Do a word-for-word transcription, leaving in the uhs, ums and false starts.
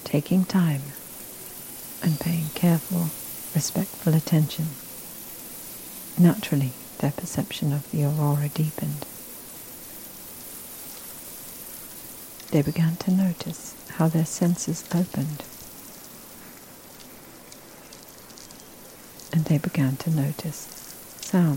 taking time and paying careful, respectful attention, naturally their perception of the aurora deepened. They began to notice how their senses opened, and they began to notice sound.